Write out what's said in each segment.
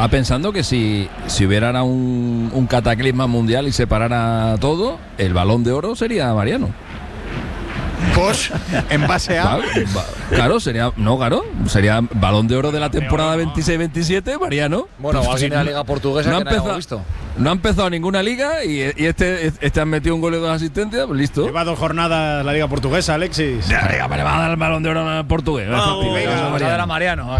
estaba pensando que si hubiera ahora un cataclisma mundial y se parara todo, el Balón de Oro sería Mariano. Pues, en base a... Claro, sería Balón de Oro de la temporada 26-27, Mariano. Bueno, Pues, o alguien en la Liga Portuguesa no que no hayamos visto. No ha empezado ninguna liga y este han metido un gol y 2 asistencias, pues listo. Lleva 2 jornadas la Liga Portuguesa, Alexis. Ya, le va a dar el Balón de Oro al portugués. Vamos a ver a Mariano.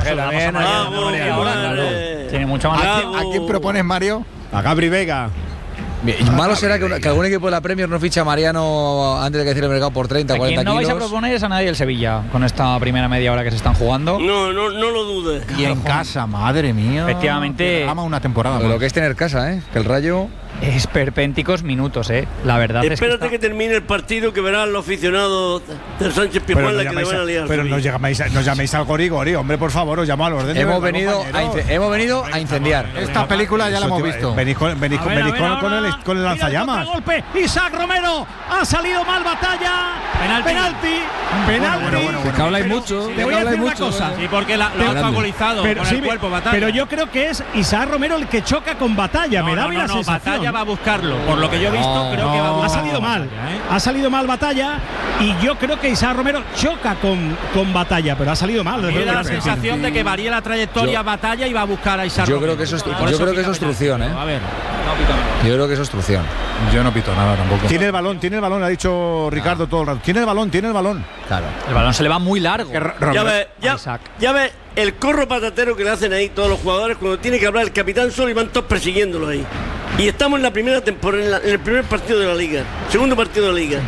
Tiene mucho más. ¿A quién propones, Mario? A Gabri Veiga. Malo será que algún equipo de la Premier no ficha a Mariano antes de que cierre el mercado por 30 o 40 Quien no kilos. vais a proponer es a nadie el Sevilla, con esta primera media hora que se están jugando. No lo dudes. Y en casa, madre mía. Efectivamente. Ama una temporada Lo más. que es tener casa, que el Rayo... Esperpénticos minutos, la verdad Espérate es que termine el partido, que verán los aficionados del Sánchez Pizjuán la que le van a liar. Pero no llaméis al Gorigori, hombre, por favor, os llamo al orden. Hemos venido a incendiar. Esta película ya la hemos visto. Venís con el lanzallamas. Golpe, Isaac Romero ha salido mal Batalla. Penalti. Que habláis mucho. Te voy a decir una cosa. Y porque la ha fagolizado con el cuerpo Batalla. Pero yo creo que es Isaac Romero el que choca con Batalla. Me da la sensación. Batalla va a buscarlo. Por lo que yo he visto, creo que va a buscarlo. Ha salido mal. Ha salido mal Batalla. Y yo creo que Isaac Romero choca con Batalla, pero ha salido mal. Me da la sensación de que varía la trayectoria Batalla y va a buscar a Isaac Romero. Yo creo que eso es obstrucción, A ver. Yo creo que eso es obstrucción. Yo no pito nada tampoco. Tiene el balón, ha dicho Ricardo todo el rato. Tiene el balón. Claro. El balón se le va muy largo. Ya ves el corro patatero que le hacen ahí todos los jugadores cuando tiene que hablar el capitán solo y van todos persiguiéndolo ahí. Y estamos en la primera temporada, en el primer partido de la Liga, segundo partido de la Liga.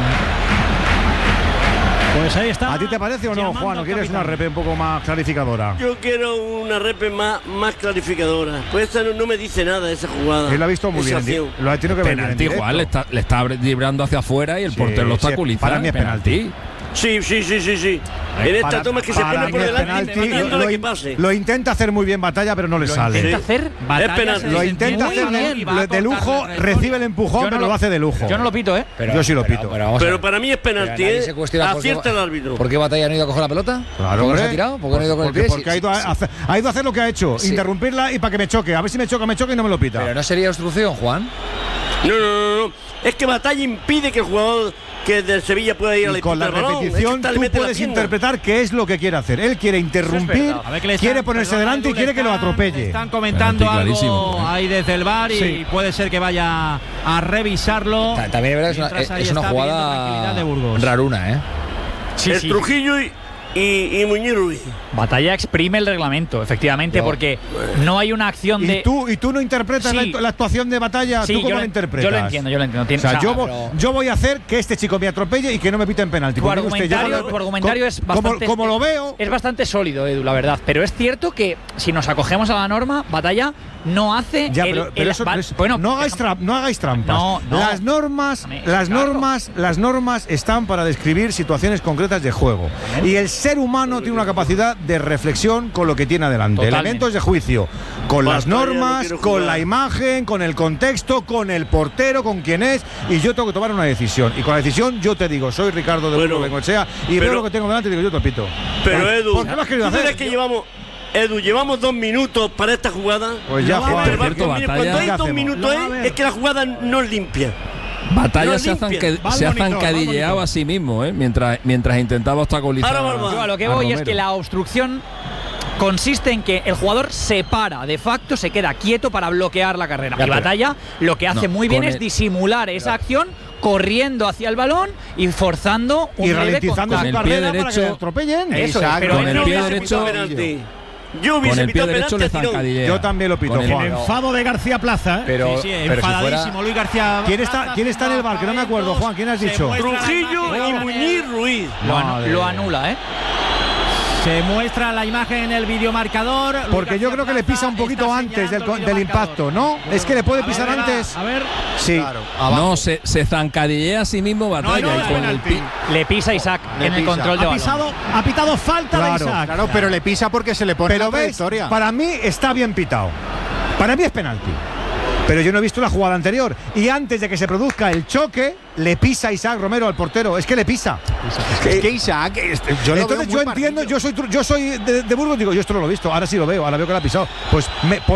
Pues ahí está. ¿A ti te parece o no, Juan? ¿O quieres una repe un poco más clarificadora? Yo quiero una repe más clarificadora. Pues esta no me dice nada, esa jugada. Él lo ha visto muy bien. Lo ha tenido que ver bien en Penalti, directo. Juan, le está librando hacia afuera y el portero lo obstaculiza. Para mí es penalti. Sí. En esta toma es que se pone por delante pidiéndole que pase. Lo intenta hacer muy bien Batalla, pero no le sale. ¿Intenta hacer? Es penalti. Lo intenta hacer de lujo, recibe el empujón, pero lo hace de lujo. Yo no lo pito, Yo sí lo pito. Pero para mí es penalti, acierta el árbitro. ¿Por qué Batalla no ha ido a coger la pelota? Claro, ¿Por qué no se ha tirado? ¿Por qué no ha ido con el pie? Porque ha ido a hacer lo que ha hecho, interrumpirla y para que me choque. A ver si me choca y no me lo pita. Pero no sería obstrucción, Juan. No. Es que Batalla impide que el jugador que del Sevilla pueda ir a la y con la balón. repetición tú puedes interpretar qué es lo que quiere hacer. Él quiere interrumpir, quiere ponerse delante y quiere que lo atropelle. Están comentando algo ahí desde el VAR y puede ser que vaya a revisarlo. También es verdad, es una jugada raruna, el Trujillo y Muñiz Ruiz. Batalla exprime el reglamento, efectivamente, porque no hay una acción de. ¿Y tú no interpretas la actuación de Batalla? Sí, ¿Tú cómo la interpretas? Yo lo entiendo. O sea, yo voy a hacer que este chico me atropelle y que no me piten penalti. Tu argumentario es bastante. Como lo veo. Es bastante sólido, Edu, la verdad. Pero es cierto que si nos acogemos a la norma, Batalla no hace. No hagáis trampas. No. Las normas están para describir situaciones concretas de juego. Y el ser humano tiene una capacidad de reflexión con lo que tiene adelante. Elementos de juicio. Con las normas, con la imagen, con el contexto, con el portero, con quién es. Y yo tengo que tomar una decisión. Y con la decisión yo te digo, soy Ricardo de Burgos Bengoechea y veo lo que tengo delante y digo, yo te pito. Pero Edu, ¿por qué lo has querido hacer? Que llevamos 2 minutos para esta jugada. Pues ya, cuando hay 2 minutos es que la jugada no es limpia. Batalla se ha zancadilleado a sí mismo, mientras intentaba obstaculizar. Yo a lo que voy es que la obstrucción consiste en que el jugador se para, de facto se queda quieto para bloquear la carrera. Y Batalla lo que hace muy bien es disimular esa acción corriendo hacia el balón y forzando un ralentizando su carrera para que le atropellen. Eso, pero con el pie derecho. Yo hubiese pitado penalti. Yo también lo pito, Juan. El enfado de García Plaza. Pero enfadadísimo Luis García. ¿Quién está en el bar? Que no me acuerdo, Juan. ¿Quién has dicho? Trujillo y Muñiz Ruiz. Lo anula, Se muestra la imagen en el videomarcador. Porque yo creo que le pisa un poquito antes del impacto, ¿no? Es que le puede pisar antes. A ver. Sí. Claro. No, se zancadillea a sí mismo Batalla. Y con el le pisa Isaac en el control de balón. Ha pitado falta de Isaac. Claro, pero le pisa porque se le pone la trayectoria. Para mí está bien pitado. Para mí es penalti. Pero yo no he visto la jugada anterior. Y antes de que se produzca el choque, le pisa Isaac Romero al portero. Es que le pisa. Es que Isaac. Entonces yo entiendo, yo soy de Burgos, digo, yo esto no lo he visto. Ahora sí lo veo, ahora veo que lo ha pisado. Pues